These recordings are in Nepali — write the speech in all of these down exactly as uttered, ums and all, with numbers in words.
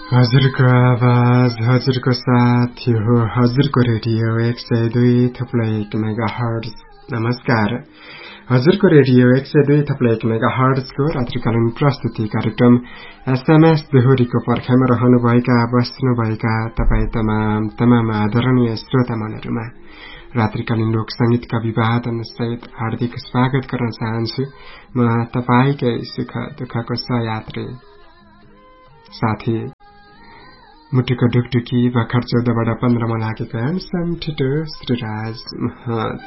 हजुरको आवाज हजुरको साथी हो हजुरको रेडियो एक सय दुई थप्लो एक मेगा हर्ट्ज। नमस्कार, हजुरको रेडियो एक सय दुई थप्लो एक मेगा हर्ट्जको रात्रिकालीन प्रस्तुति कार्यक्रम एसएमएस दोहोरीको पर्खाइमा रहनुभएका बस्नुभएका तपाईँ तमाम तमाम आदरणीय श्रोता मनहरूमा रात्रिकालीन लोक संगीतका विवादन सहित हार्दिक स्वागत गर्न चाहन्छु। म तपाईकै सुख दुःखको सहयात्री साथी मुटुको ढुकढुकी भर्खर चौधबाट पन्ध्रमा लागेको ह्यान्डसम ठिटो श्रीराज महत।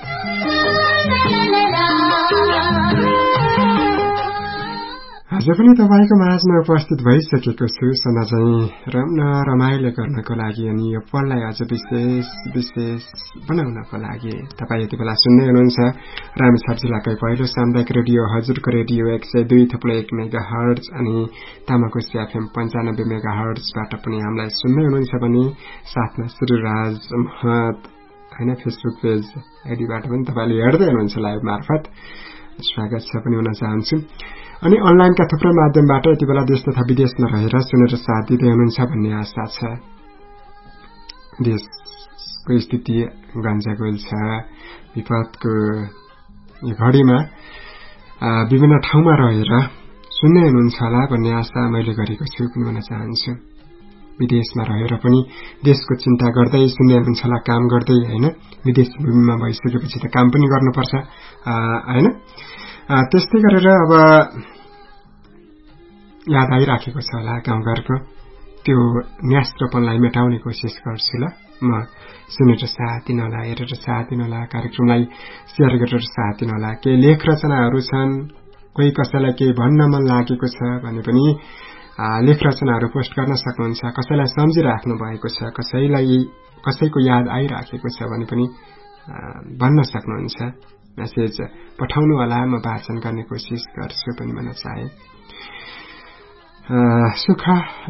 आज पनि तपाईको माझमा उपस्थित भइसकेको छु सदा चाहिँ रम्न रमाइलो गर्नको लागि अनि यो पललाई अझ विशेष विशेष बनाउनको लागि। तपाईँ यति बेला सुन्दै हुनुहुन्छ रामेछाप जिल्लाकै पहिलो सामुदायिक रेडियो हजुरको रेडियो एक सय दुई थप्लो एक मेगा हर्ट्ज अनि तामाकोसी एफएम पन्चानब्बे मेगा हर्ट्जबाट पनि हामीलाई सुन्दै हुनुहुन्छ भने साथमा श्रीराज महत होइन फेसबुक पेज आइडीबाट पनि तपाईँले हेर्दै हुनुहुन्छ लाइभ मार्फत। स्वागत छ पनि हुन चाहन्छु। अनि अनलाइनका थुप्रै माध्यमबाट यति बेला देश तथा विदेशमा रहेर सुनेर साथ दिँदै हुनुहुन्छ भन्ने आशा छ। देशको स्थिति गन्जागोल छ, विपदको यो घडीमा विभिन्न ठाउँमा रहेर सुन्दै हुनुहुन्छ होला भन्ने आशा मैले गरेको छु पनि भन्न चाहन्छु। विदेशमा रहेर पनि देशको चिन्ता गर्दै सुन्दै हुनुहुन्छ होला, काम गर्दै होइन। विदेश भूमिमा भइसकेपछि त काम पनि गर्नुपर्छ होइन। त्यस्तै गरेर अब याद आइराखेको छ होला गाउँघरको त्यो न्यास्रोपनलाई मेटाउने कोसिस गर्छु ल म। सुनेर साथ दिन होला, हेरेर साथ दिन होला, कार्यक्रमलाई सेयर गरेर साथ दिन होला। केही लेख रचनाहरू छन्, कोही कसैलाई केही भन्न मन लागेको छ भने पनि लेख रचनाहरू पोस्ट गर्न सक्नुहुन्छ। कसैलाई सम्झिराख्नु भएको छ, कसैलाई कसैको याद आइराखेको छ भने पनि भन्न सक्नुहुन्छ। मेसेज पठाउनु होला, म वाचन गर्ने कोसिस गर्छु पनि भन्न चाहे। सुख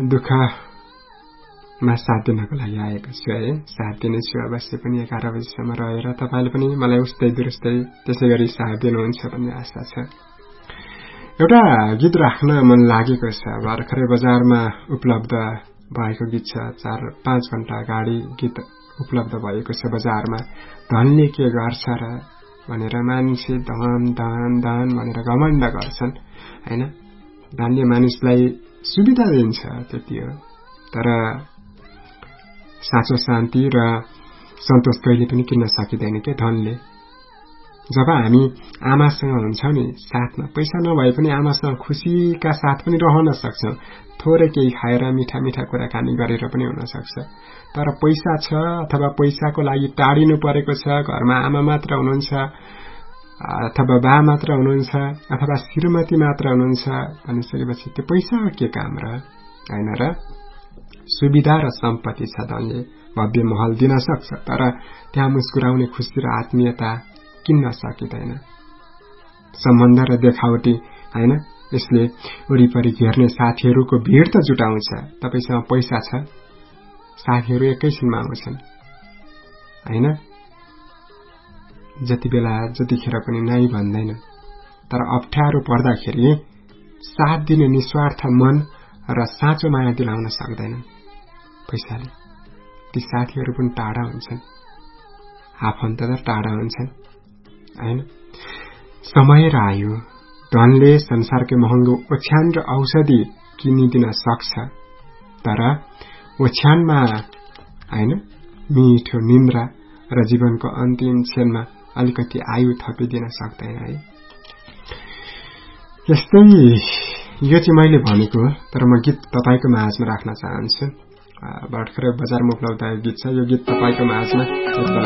दुःखमा साथ दिनको लागि आएको छु है, साथ दिनेछु अवश्य पनि। एघार बजीसम्म रहेर तपाईँले पनि मलाई उस्तै दुरुस्तै त्यसै गरी साथ दिनुहुन्छ भन्ने आशा छ। एउटा गीत राख्न मन लागेको छ, भर्खरै बजारमा उपलब्ध भएको गीत छ। चार पाँच घण्टा अगाडि गीत उपलब्ध भएको छ बजारमा। धनले के गर्छ र भनेर मान्छे धन धन धन भनेर घमण्ड गर्छन् होइन। धनले मानिसलाई सुविधा दिन्छ त्यति हो, तर साँचो शान्ति र सन्तोष कहिले पनि किन्न सकिँदैन के धनले। जब हामी आमासँग हुन्छौँ नि साथमा, पैसा नभए पनि आमासँग खुसीका साथ पनि रहन सक्छौँ। थोरै केही खाएर मिठा मिठा कुराकानी गरेर पनि हुन सक्छ। तर पैसा छ अथवा पैसाको लागि टाढिनु परेको छ, घरमा आमा मात्र हुनुहुन्छ अथवा बा मात्र हुनुहुन्छ अथवा श्रीमती मात्र हुनुहुन्छ भनिसकेपछि त्यो पैसाको के काम र होइन र। सुविधा र सम्पत्ति छ, धनले भव्य महल दिन सक्छ, तर त्यहाँ मुस्कुराउने खुसी र आत्मीयता किन्न सकिँदैन। सम्बन्ध र देखावटी होइन, यसले वरिपरि घेर्ने साथीहरूको भिड त जुटाउँछ। तपाईसँग पैसा छ, साथीहरू एकैछिनमा आउँछन् होइन। जति बेला जतिखेर पनि नाइ भन्दैन, तर अप्ठ्यारो पर्दाखेरि साथ दिने निस्वार्थ मन र साँचो माया दिलाउन सक्दैन पैसाले। ती साथीहरू पनि टाढा हुन्छन्, आफन्त त टाढा हुन्छन् होइन। समय र आयो, धनले संसारकै महँगो ओछ्यान र औषधि किनिदिन सक्छ, तर ओछ्यानमा होइन मिठो निन्द्रा र जीवनको अन्तिम क्षणमा अलिकति आयु थपिदिन सक्दैन है। यस्तै यो चाहिँ मैले भनेको, तर म गीत तपाईँको माझमा राख्न चाहन्छु। भर्खरै बजारमा उपलब्ध गीत छ, यो गीत तपाईँको माझमा